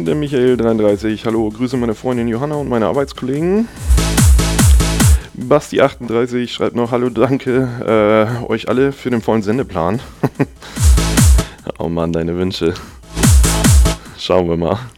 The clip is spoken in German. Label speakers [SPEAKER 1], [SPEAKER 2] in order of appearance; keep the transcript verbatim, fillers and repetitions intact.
[SPEAKER 1] der Michael dreiunddreißig, hallo, grüße meine Freundin Johanna und meine Arbeitskollegen. Basti achtunddreißig schreibt noch, hallo, danke äh, euch alle für den vollen Sendeplan. Oh Mann, deine Wünsche. Schauen wir mal.